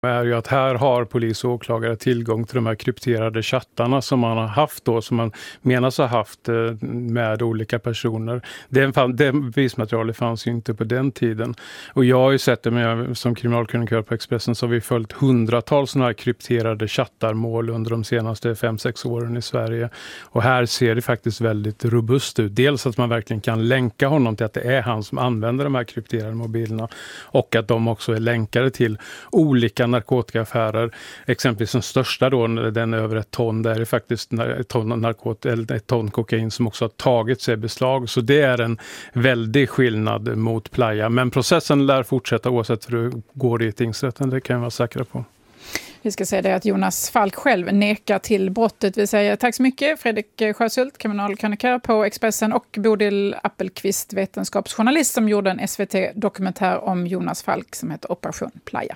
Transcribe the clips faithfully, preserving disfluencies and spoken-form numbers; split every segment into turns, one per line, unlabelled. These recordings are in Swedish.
är ju att här har polis och åklagare tillgång till de här krypterade chattarna som man har haft då, som man menas ha haft med olika personer. Det, det bevismaterialet fanns ju inte på den tiden. Och jag har ju sett det, med, som kriminalkrönikör på Expressen så har vi följt hundratals sådana här krypterade chattarmål under de senaste fem sex åren i Sverige. Och här ser det faktiskt väldigt robust ut. Dels att man verkligen kan länka honom till att det är han som använder de här krypterade mobilerna och att de också är länkade till olika narkotikaaffärer. Exempelvis den största då, den är över ett ton, där är faktiskt ett ton, narkot, eller ett ton kokain som också har tagit sig beslag. Så det är en väldig skillnad mot Playa. Men processen lär fortsätta oavsett hur det går i tingsrätten, det kan jag vara säker på.
Vi ska säga det att Jonas Falk själv nekar till brottet. Vi säger tack så mycket Fredrik Sjöshult, kriminalkrönikör på Expressen, och Bodil Appelqvist, vetenskapsjournalist som gjorde en S V T-dokumentär om Jonas Falk som heter Operation Playa.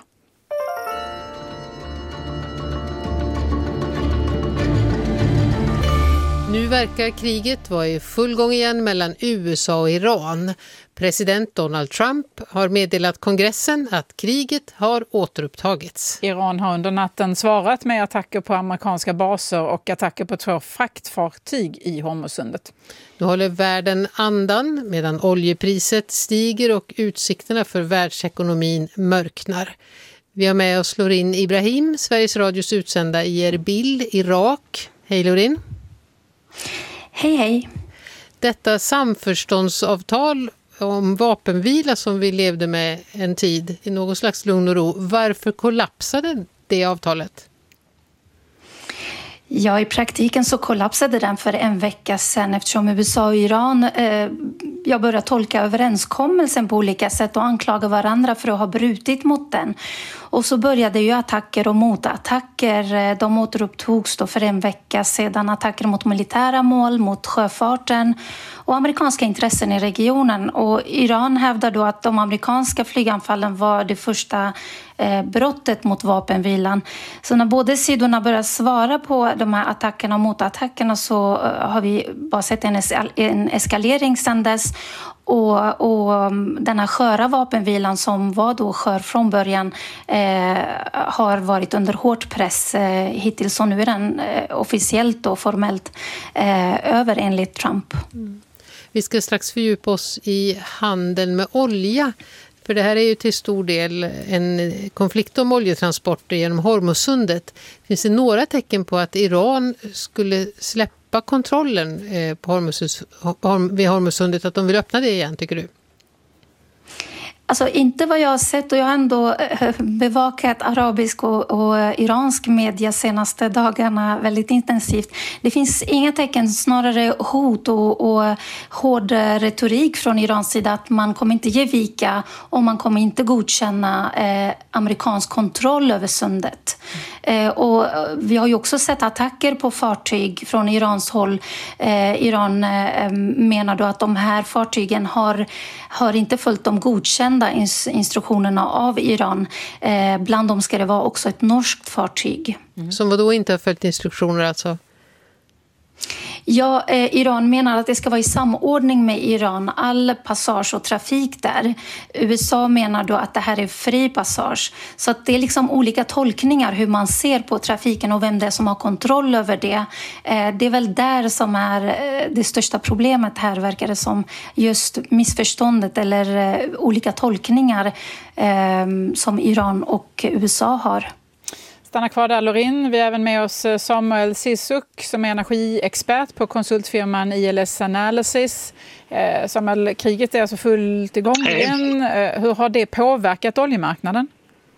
Nu verkar kriget vara i full gång igen mellan U S A och Iran. President Donald Trump har meddelat kongressen att kriget har återupptagits.
Iran har under natten svarat med attacker på amerikanska baser och attacker på två fraktfartyg i Hormuzsundet.
Nu håller världen andan medan oljepriset stiger och utsikterna för världsekonomin mörknar. Vi har med oss Lorin Ibrahim, Sveriges Radios utsända i Erbil, Irak. Hej Lorin.
Hej hej.
Detta samförståndsavtal om vapenvila som vi levde med en tid i någon slags lugn och ro. Varför kollapsade det avtalet?
Ja, i praktiken så kollapsade den för en vecka sedan eftersom U S A och Iran eh, jag började tolka överenskommelsen på olika sätt och anklaga varandra för att ha brutit mot den. Och så började ju attacker och motattacker. De återupptogs då för en vecka sedan. Attacker mot militära mål, mot sjöfarten och amerikanska intressen i regionen. Och Iran hävdar då att de amerikanska flyganfallen var det första eh, brottet mot vapenvilan. Så när båda sidorna börjar svara på de här attackerna och motattackerna så eh, har vi bara sett en, es- en eskalering sedan dess. Och, och den här sköra vapenvilan som var då skör från början eh, har varit under hård press eh, hittills, och nu är den eh, officiellt och formellt eh, över enligt Trump.
Mm. Vi ska strax fördjupa oss i handeln med olja, för det här är ju till stor del en konflikt om oljetransporter genom Hormuzsundet. Finns det några tecken på att Iran skulle släppa kontrollen på Hormuz, vid Hormuzsundet, att de vill öppna det igen, tycker du?
Alltså inte vad jag har sett, och jag har ändå bevakat arabisk och, och iransk media senaste dagarna väldigt intensivt. Det finns inga tecken, snarare hot och, och hård retorik från Irans sida att man kommer inte ge vika och man kommer inte godkänna eh, amerikansk kontroll över sundet. Eh, och vi har ju också sett attacker på fartyg från Irans håll. Eh, Iran eh, menar då att de här fartygen har, har inte följt de godkända instruktionerna av Iran. Eh, bland dem ska det vara också ett norskt fartyg.
Mm. Som vadå inte har följt instruktioner alltså?
Ja, eh, Iran menar att det ska vara i samordning med Iran, all passage och trafik där. U S A menar då att det här är fri passage. Så att det är liksom olika tolkningar hur man ser på trafiken och vem det är som har kontroll över det. Eh, det är väl där som är eh, det största problemet här, verkar det som. Just missförståndet eller eh, olika tolkningar eh, som Iran och U S A har.
Stanna kvar där, Lorin. Vi har även med oss Samuel Sisuk som är energiexpert på konsultfirman I L S Analysis. Eh, Samuel, kriget är alltså fullt igång igen. Eh, hur har det påverkat oljemarknaden?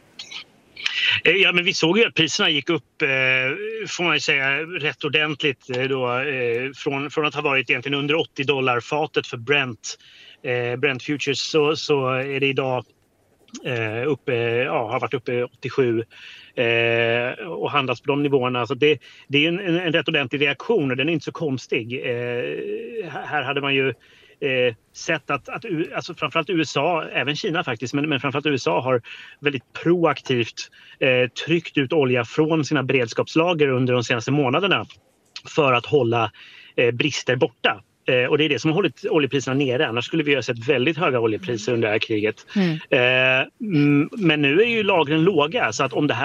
Ja, men vi såg ju att priserna gick upp, eh, får man ju säga, rätt ordentligt eh, då, eh, från, från att ha varit egentligen under åttio dollar fatet för Brent, eh, Brent Futures, så, så är det idag eh, uppe, ja, har varit uppe åttiosju eh, och handlas på de nivåerna. Så det, det är en, en, en rätt ordentlig reaktion och den är inte så konstig. Eh, här hade man ju Eh, sett att, att alltså framförallt U S A, även Kina faktiskt, men, men framförallt U S A har väldigt proaktivt eh, tryckt ut olja från sina beredskapslager under de senaste månaderna för att hålla eh, brister borta. Eh, och det är det som har hållit oljepriserna nere. Annars skulle vi ha sett väldigt höga oljepriser under det här kriget. Mm. Eh, men nu är ju lagren låga, så att om det här